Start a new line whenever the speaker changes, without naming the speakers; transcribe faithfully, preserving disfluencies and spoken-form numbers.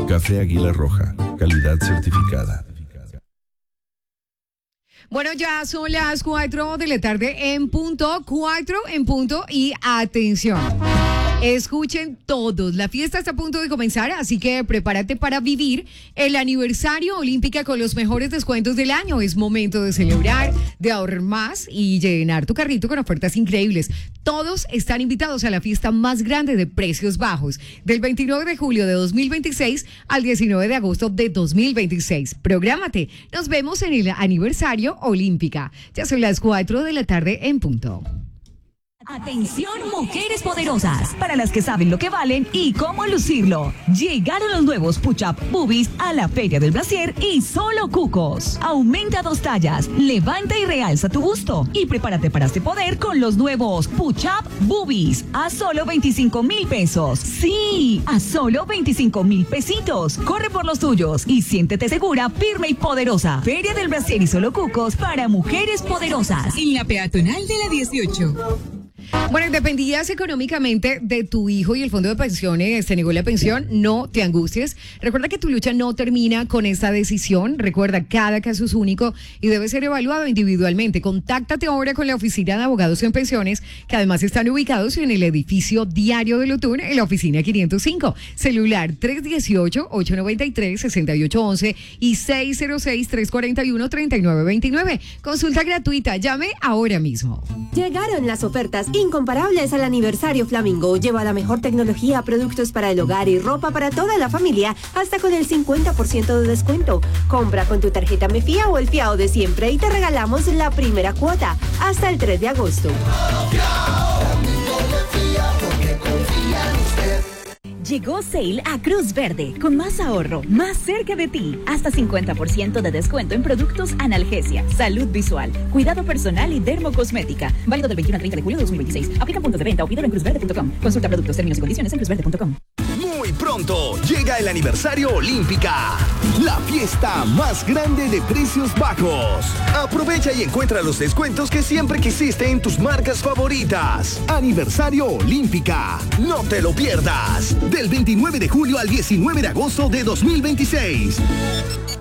Café Águila Roja, calidad certificada.
Bueno, ya son las cuatro de la tarde en punto, cuatro en punto y atención. Escuchen todos, la fiesta está a punto de comenzar, así que prepárate para vivir el aniversario Olímpica con los mejores descuentos del año. Es momento de celebrar, de ahorrar más y llenar tu carrito con ofertas increíbles. Todos están invitados a la fiesta más grande de precios bajos, del veintinueve de julio de dos mil veintiséis al diecinueve de agosto de dos mil veintiséis. Prográmate, nos vemos en el aniversario Olímpica. Ya son las cuatro de la tarde en punto.
Atención, mujeres poderosas, para las que saben lo que valen y cómo lucirlo. Llegaron los nuevos Push-Up Boobies a la Feria del Brasier y solo cucos. Aumenta dos tallas, levanta y realza tu busto y prepárate para este poder con los nuevos Push-Up Boobies a solo veinticinco mil pesos. Sí, a solo veinticinco mil pesitos. Corre por los tuyos y siéntete segura, firme y poderosa. Feria del Brasier y solo cucos para mujeres poderosas.
En la peatonal de la dieciocho.
Bueno, dependías económicamente de tu hijo y el fondo de pensiones te negó la pensión, no te angusties. Recuerda que tu lucha no termina con esta decisión. Recuerda, cada caso es único y debe ser evaluado individualmente. Contáctate ahora con la oficina de abogados en pensiones, que además están ubicados en el edificio Diario de Lotún, en la oficina quinientos cinco. Celular tres uno ocho, ocho nueve tres, seis ocho uno uno y seis cero seis, tres cuatro uno, tres nueve dos nueve. Consulta gratuita, llame ahora mismo.
Llegaron las ofertas incomparables al aniversario Flamingo. Lleva la mejor tecnología, productos para el hogar y ropa para toda la familia, hasta con el cincuenta por ciento de descuento. Compra con tu tarjeta MeFía o el fiado de siempre y te regalamos la primera cuota hasta el tres de agosto.
Llegó Sale a Cruz Verde, con más ahorro, más cerca de ti. Hasta cincuenta por ciento de descuento en productos analgesia, salud visual, cuidado personal y dermocosmética. Válido del veintiuno al treinta de julio de dos mil veintiséis. Aplica puntos de venta o pídelo en cruz verde punto com. Consulta productos, términos y condiciones en cruz verde punto com.
Muy pronto llega el aniversario Olímpica, la fiesta más grande de precios bajos. Aprovecha y encuentra los descuentos que siempre quisiste en tus marcas favoritas. Aniversario Olímpica, no te lo pierdas. Del veintinueve de julio al diecinueve de agosto de dos mil veintiséis.